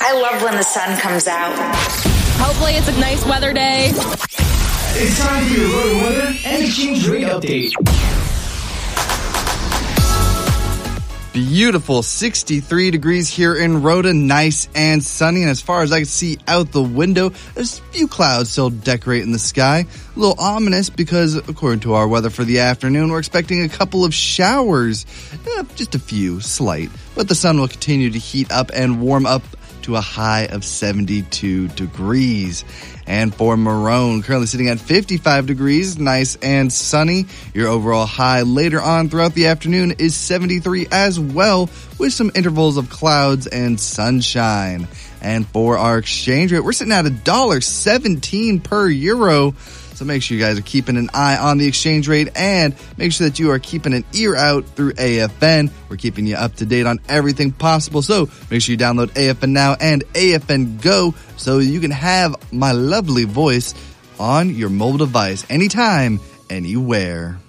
I love when the sun comes out. Hopefully it's a nice weather day. It's time for your road weather and exchange rate update. Beautiful 63 degrees here in Rhoda, nice and sunny. And as far as I can see out the window, there's a few clouds still decorating the sky. A little ominous because, according to our weather for the afternoon, we're expecting a couple of showers. Just a few, slight. But the sun will continue to heat up and warm up to a high of 72 degrees. And for Marone, currently sitting at 55 degrees, nice and sunny. Your overall high later on throughout the afternoon is 73 as well, with some intervals of clouds and sunshine. And for our exchange rate, we're sitting at $1.17 per euro. So make sure you guys are keeping an eye on the exchange rate and make sure that you are keeping an ear out through AFN. We're keeping you up to date on everything possible. So make sure you download AFN Now and AFN Go so you can have my lovely voice on your mobile device anytime, anywhere.